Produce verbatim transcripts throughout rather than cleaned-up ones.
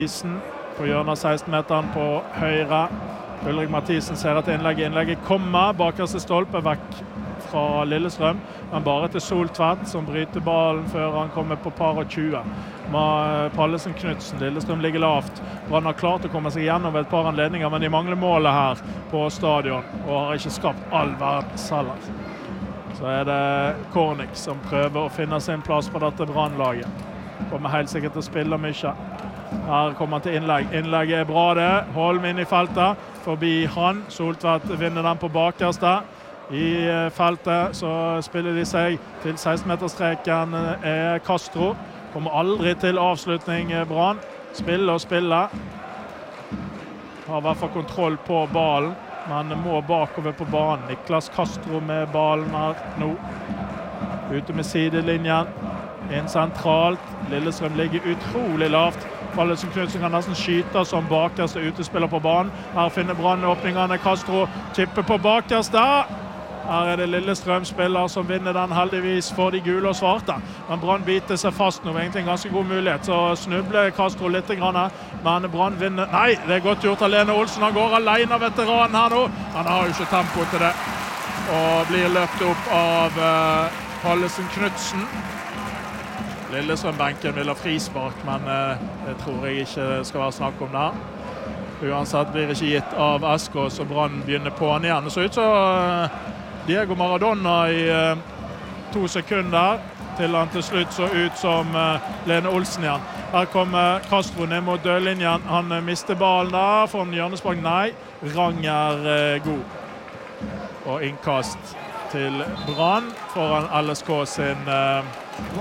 Mathisen på hjørnet av seksten-meteren på høyre. Ulrik Mathisen ser at innlegget, innlegget kommer. Bakerste stolpe vekk fra Lillestrøm, men bare til Soltvedt som bryter ballen før han kommer på par og tjue. Pallesen Knudsen, Lillestrøm ligger lavt. Brann har klart å komme seg gjennom ved et par anledninger, men de mangler målet her på stadion, og har ikke skapt all verdens heller. Så er det Kornik som prøver å finne sin plass på dette Brann-laget. Kommer helt sikkert til å spille mye. Her kommer han til innlegg. Innlegget er bra det. Holm inn i feltet. Forbi han. Soltvedt vinner den på bakerste. I feltet så spiller de seg til seksten-meterstreken er Castro. Kommer aldri til avslutning Brann. Spiller og spiller. Har i hvert fall kontroll på ballen, men må bakover på banen. Niklas Castro med ballen her nå. Ute med sidelinjen. Inn sentralt. Lillestrøm ligger utrolig lavt. Pallesen Knudsen kan nesten skyte som bakerste utespiller på banen. Her finner Brann åpningene. Castro chipper på bakerste. Her er det Lillestrøm-spiller som vinner den heldigvis for de gule og svarte. Men Brann biter seg fast nå. Egentlig en ganske god mulighet. Så snubler Castro litt grann. Men Brann vinner. Nei, det er godt gjort av Lene Olsen. Han går alene veteranen her nå. Han har jo ikke tempo til det. Og blir løpt opp av uh, Pallesen Knudsen. Lillestrøm-benken vil ha frispark, men eh, det tror jeg ikke skal være snakk om der. Uansett blir ikke gitt av S K, så Brann begynner på han igjen. Det så ut så eh, Diego Maradona i eh, to sekunder, til han til slutt så ut som eh, Lene Olsen igjen. Her kommer Castro ned mot dødlinjen. Han eh, mister ballen der, får en hjørnespark. Nei, Rang er eh, god. Og innkast til Brann foran L S K sin eh,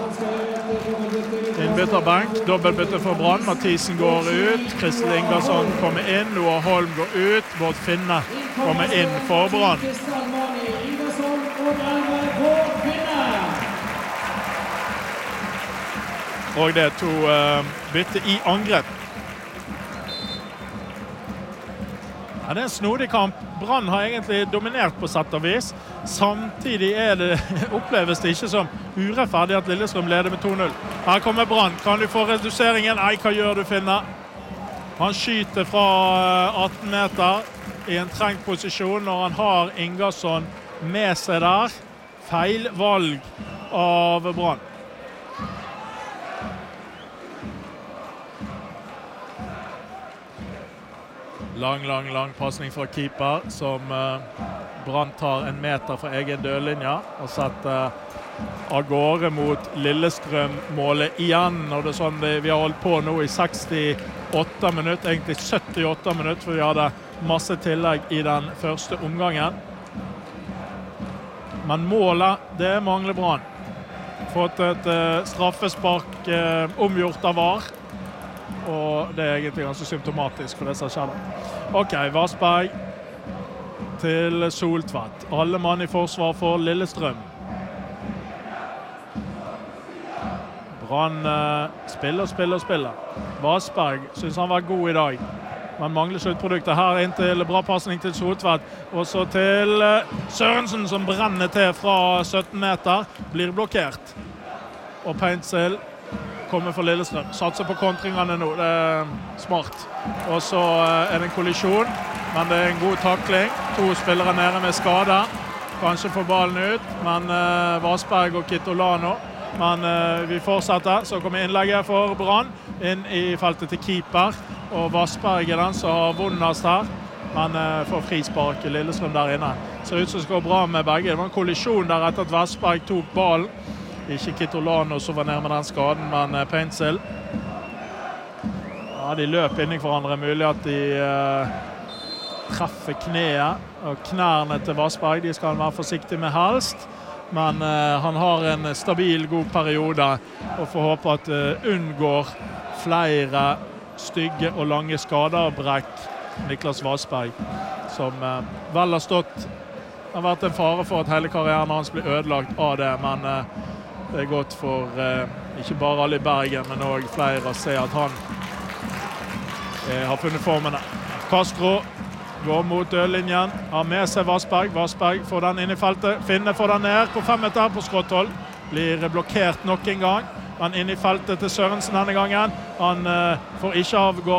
innbytterbenk. Dobbeltbytte for Brann. Mathisen går ut. Kristel Ingersson kommer inn. Noah Holm går ut. Bård Finne kommer inn for Brann. Og det er to uh, bytte i angrep. Ja, det er en snodig kamp. Brann har egentlig dominert på sett og vis. Samtidig er det, oppleves det ikke som urettferdig at Lillestrøm leder med to null. Her kommer Brann. Kan du få reduseringen? Nei, hva gjør du, Finne? Han skyter fra atten meter i en trengt posisjon når han har Ingersson med seg der. Feil valg av Brann. Lang, lang, lang passning fra keeper, som uh, Brann tar en meter fra egen dødlinje og setter uh, av gårde mot Lillestrøm-målet igjen. Og det er sånn det, vi har holdt på nå i sekstiåtte minutter, egentlig syttiåtte minutter, for vi hadde masse tillegg i den første omgangen. Men målet, det mangler Brann. Fått et uh, straffespark uh, omgjort av V A R. Og det er egentlig ganske symptomatisk for det som skjedde. Ok, Vassberg til Soltvedt. Alle mann i forsvar for Lillestrøm. Brann eh, spiller, spiller, spiller. Vassberg synes han var god i dag. Man mangler sluttprodukter her inn til bra passning til Soltvedt. Og så til eh, Sørensen som brenner til fra sytten meter. Blir blokkert. Og Paintsel kommer for Lillestrøm. Satser på kontringene nå. Det er smart. Og så er det en kollisjon, men det er en god takling. To spillere nede med skade. Kanskje får ballen ut, men uh, Vassberg og Kitolano. Men uh, vi fortsetter. Så kommer innlegget for Brann inn i feltet til keeper. Og Vassberg er den som har vondest her. Men uh, får frispark i Lillestrøm der inne. Ser ut som det skal gå bra med begge. Det var en kollisjon der etter at Vassberg tok ballen. Ikke Kitolano som var nær med den skaden, men uh, Paintsel. Ja, de løp inn i hverandre. Mulig at de uh, treffer kneet. Og knærne til Vassberg, de skal han være forsiktig med helst. Men uh, han har en stabil, god periode. Og får håpe at uh, unngår flere stygge og lange skader og brekk. Niklas Vassberg, som uh, vel har stått, har vært en fare for at hele karrieren hans blir ødelagt av det, men uh, det er godt for eh, ikke bare alle i Bergen, men også flere å se at han eh, har funnet formene. Castro går mot dødlinjen, har med seg Vassberg. Vassberg får den inn i feltet. Finne får den ned på fem meter på skråtthold. Blir blokkert nok en gang. Han inn i feltet til Sørensen denne gangen. Han uh, får ikke avgå